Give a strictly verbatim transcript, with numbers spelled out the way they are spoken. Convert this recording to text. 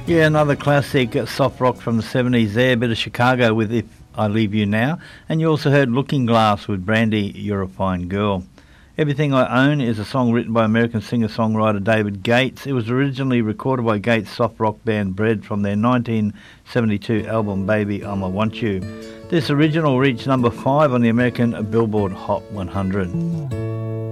Yeah, another classic uh, soft rock from the seventies there, a bit of Chicago with If I Leave You Now. And you also heard Looking Glass with Brandy, You're a Fine Girl. Everything I Own is a song written by American singer-songwriter David Gates. It was originally recorded by Gates' soft rock band Bread from their nineteen seventy-two album Baby, I'ma Want You. This original reached number five on the American Billboard Hot one hundred.